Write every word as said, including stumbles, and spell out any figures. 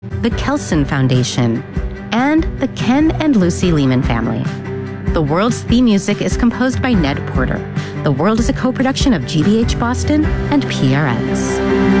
the Kelson Foundation, and the Ken and Lucy Lehman family. The World's theme music is composed by Ned Porter. The World is a co-production of G B H Boston and P R X.